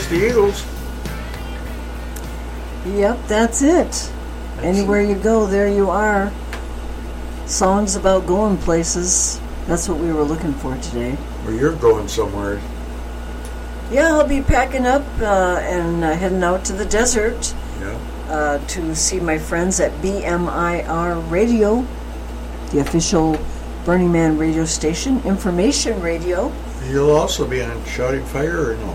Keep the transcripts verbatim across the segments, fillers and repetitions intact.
there's the Eagles. Yep, that's it. That's Anywhere it. you go, there you are. Songs about going places. That's what we were looking for today. Well, you're going somewhere. Yeah, I'll be packing up uh, and uh, heading out to the desert Yeah. uh, to see my friends at B M I R Radio, the official Burning Man radio station, information radio. You'll also be on Shouting Fire, or no?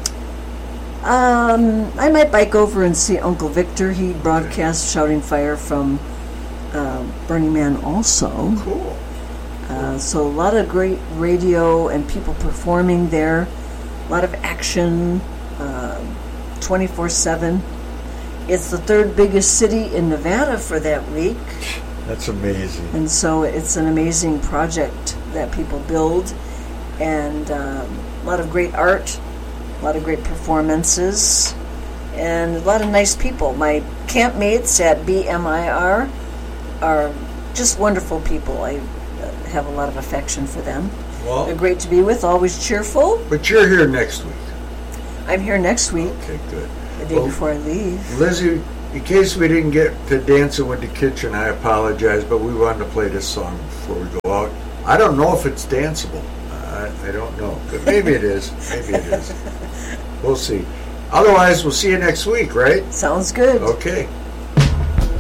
Um, I might bike over and see Uncle Victor. He broadcasts Shouting Fire from uh, Burning Man also. Cool. Uh, so a lot of great radio and people performing there. A lot of action, uh, twenty-four seven. It's the third biggest city in Nevada for that week. That's amazing. And so it's an amazing project that people build. And um, a lot of great art, a lot of great performances, and a lot of nice people. My campmates at B M I R are just wonderful people. I uh, have a lot of affection for them. Well, They're great to be with, always cheerful. but you're here next week. I'm here next week, Okay, good. the day Well, before I leave. Lizzie, in case we didn't get to Dancing with the Kitchen, I apologize, but we wanted to play this song before we go out. I don't know if it's danceable. I, I don't know. But maybe it is. Maybe it is. We'll see. Otherwise, we'll see you next week, right? Sounds good. Okay.